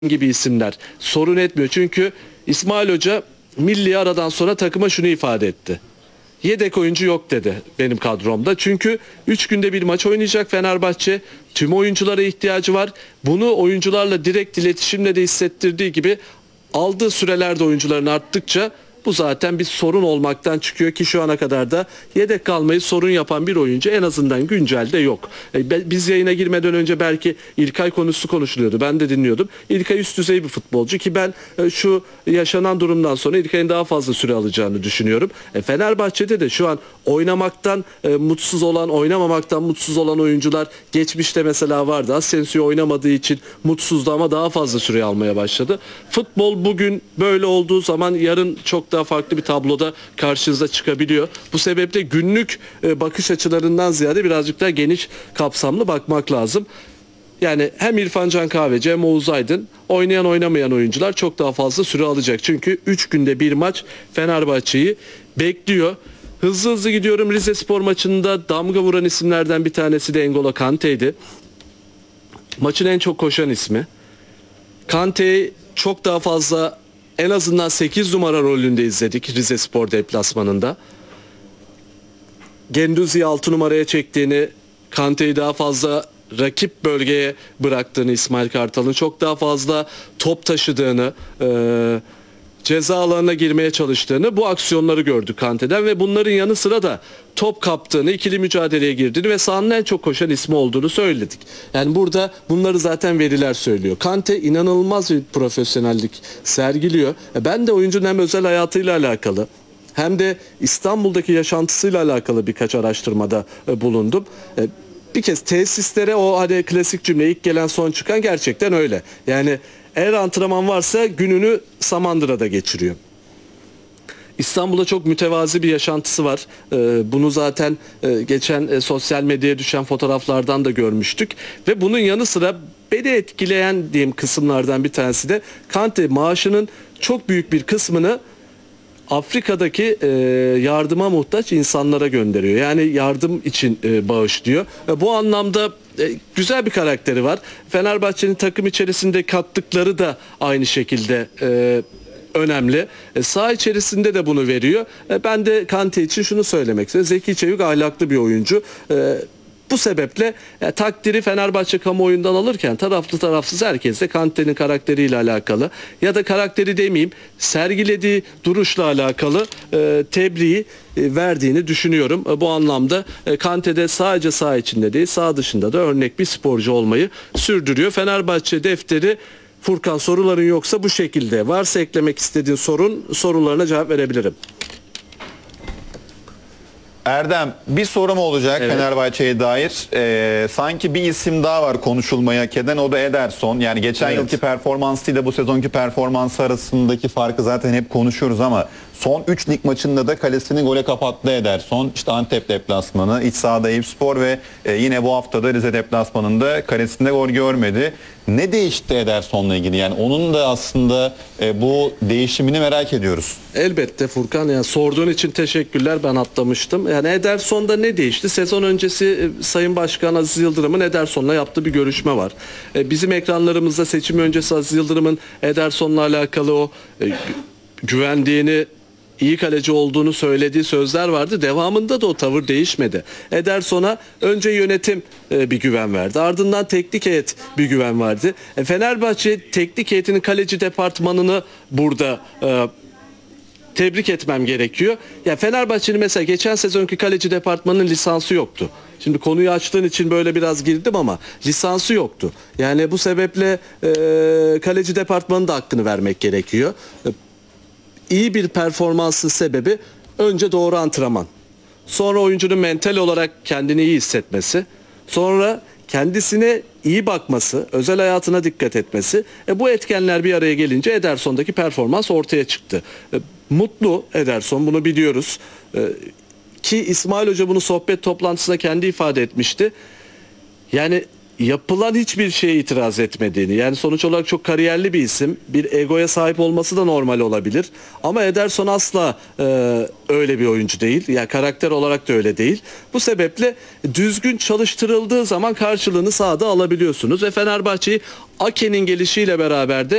gibi isimler sorun etmiyor. Çünkü İsmail Hoca milli aradan sonra takıma şunu ifade etti. Yedek oyuncu yok dedi benim kadromda. Çünkü 3 günde bir maç oynayacak Fenerbahçe. Tüm oyunculara ihtiyacı var. Bunu oyuncularla direkt iletişimle de hissettirdiği gibi aldığı sürelerde oyuncuların arttıkça bu zaten bir sorun olmaktan çıkıyor ki şu ana kadar da yedek kalmayı sorun yapan bir oyuncu en azından güncelde yok. Biz yayına girmeden önce belki İlkay konusu konuşuluyordu. Ben de dinliyordum. İlkay üst düzey bir futbolcu ki ben şu yaşanan durumdan sonra İlkay'ın daha fazla süre alacağını düşünüyorum. Fenerbahçe'de de şu an oynamaktan mutsuz olan, oynamamaktan mutsuz olan oyuncular geçmişte mesela vardı. Asensio oynamadığı için mutsuzdu ama daha fazla süre almaya başladı. Futbol bugün böyle olduğu zaman yarın çok daha farklı bir tabloda karşınıza çıkabiliyor. Bu sebeple günlük bakış açılarından ziyade birazcık daha geniş kapsamlı bakmak lazım. Yani hem İrfan Can Kahveci hem Oğuz Aydın oynayan oynamayan oyuncular çok daha fazla süre alacak. Çünkü 3 günde bir maç Fenerbahçe'yi bekliyor. Hızlı hızlı gidiyorum. Rizespor maçında damga vuran isimlerden bir tanesi de N'Golo Kante'ydi. Maçın en çok koşan ismi. Kante'yi çok daha fazla en azından 8 numara rolünde izledik Rizespor deplasmanında. Genduzi'yi 6 numaraya çektiğini, Kante'yi daha fazla rakip bölgeye bıraktığını, İsmail Kartal'ın çok daha fazla top taşıdığını, ceza alanına girmeye çalıştığını, bu aksiyonları gördük Kante'den ve bunların yanı sıra da top kaptığını, ikili mücadeleye girdiğini ve sahanın en çok koşan ismi olduğunu söyledik. Yani burada bunları zaten veriler söylüyor. Kante inanılmaz bir profesyonellik sergiliyor. Ben de oyuncunun hem özel hayatıyla alakalı hem de İstanbul'daki yaşantısıyla alakalı birkaç araştırmada bulundum. Bir kez tesislere o hani klasik cümle ilk gelen son çıkan gerçekten öyle. Yani eğer antrenman varsa gününü Samandıra'da geçiriyor. İstanbul'da çok mütevazi bir yaşantısı var. Bunu zaten geçen sosyal medyaya düşen fotoğraflardan da görmüştük. Ve bunun yanı sıra beni etkileyen diyeyim kısımlardan bir tanesi de Kante maaşının çok büyük bir kısmını Afrika'daki yardıma muhtaç insanlara gönderiyor. Yani yardım için bağışlıyor. Bu anlamda güzel bir karakteri var. Fenerbahçe'nin takım içerisinde kattıkları da aynı şekilde önemli. Saha içerisinde de bunu veriyor. Ben de Kante için şunu söylemek istiyorum. Zeki Çevik ahlaklı bir oyuncu. Bu sebeple takdiri Fenerbahçe kamuoyundan alırken taraflı tarafsız herkes de Kante'nin karakteriyle alakalı ya da karakteri demeyeyim sergilediği duruşla alakalı tebriği verdiğini düşünüyorum. Bu anlamda Kante'de sadece saha içinde değil saha dışında da örnek bir sporcu olmayı sürdürüyor. Fenerbahçe defteri Furkan soruların yoksa bu şekilde. Varsa eklemek istediğin sorularına cevap verebilirim. Erdem, bir sorum olacak evet. Fenerbahçe'ye dair. Sanki bir isim daha var konuşulmaya hak eden, o da Ederson. Yani geçen yılki performansıyla bu sezonki performansı arasındaki farkı zaten hep konuşuyoruz ama son 3 lig maçında da kalesini gole kapattı Ederson. İşte Antep deplasmanı, iç sahada Eyüpspor ve yine bu haftada Rize deplasmanında kalesinde gol görmedi. Ne değişti Ederson'la ilgili? Yani onun da aslında bu değişimini merak ediyoruz. Elbette Furkan, yani sorduğun için teşekkürler, ben atlamıştım. Yani Ederson'da ne değişti? Sezon öncesi Sayın Başkan Aziz Yıldırım'ın Ederson'la yaptığı bir görüşme var. Bizim ekranlarımızda seçim öncesi Aziz Yıldırım'ın Ederson'la alakalı o güvendiğini, iyi kaleci olduğunu söylediği sözler vardı. Devamında da o tavır değişmedi. Ederson'a önce yönetim bir güven verdi. Ardından teknik heyet bir güven verdi. Fenerbahçe teknik heyetinin kaleci departmanını burada tebrik etmem gerekiyor. Ya Fenerbahçe'nin mesela geçen sezonki kaleci departmanının lisansı yoktu. Şimdi konuyu açtığın için böyle biraz girdim ama lisansı yoktu. Yani bu sebeple kaleci departmanının da hakkını vermek gerekiyor. İyi bir performansın sebebi önce doğru antrenman. Sonra oyuncunun mental olarak kendini iyi hissetmesi. Sonra kendisine iyi bakması, özel hayatına dikkat etmesi. Bu etkenler bir araya gelince Ederson'daki performans ortaya çıktı. Mutlu Ederson, bunu biliyoruz. Ki İsmail Hoca bunu sohbet toplantısında kendi ifade etmişti. Yani yapılan hiçbir şeye itiraz etmediğini, yani sonuç olarak çok kariyerli bir isim, bir egoya sahip olması da normal olabilir. Ama Ederson asla öyle bir oyuncu değil. Yani karakter olarak da öyle değil. Bu sebeple düzgün çalıştırıldığı zaman karşılığını sahada alabiliyorsunuz ve Fenerbahçe'yi Ake'nin gelişiyle beraber de